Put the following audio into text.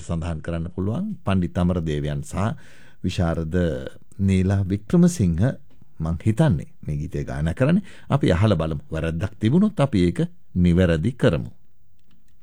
සඳහන් කරන්න පුළුවන් පණ්ඩිත අමරදේවයන් සහ විශාරද නීලා වික්‍රමසිංහ මං හිතන්නේ මේ ගීතය ගායනා කරන්නේ. අපි අහලා බලමු. වැරද්දක් තිබුණොත් අපි ඒක නිවැරදි කරමු.